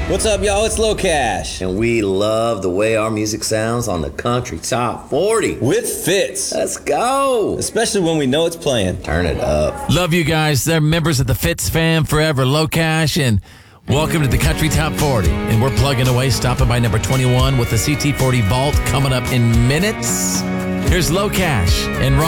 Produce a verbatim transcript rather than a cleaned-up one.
What's up, y'all? It's Low Cash. And we love the way our music sounds on the Country Top forty. With Fitz. Let's go. Especially when we know it's playing. Turn it up. Love you guys. They're members of the Fitz fam forever. Low Cash, and welcome to the Country Top forty. And we're plugging away, stopping by number twenty-one with the C T forty Vault coming up in minutes. Here's Low Cash and Rob.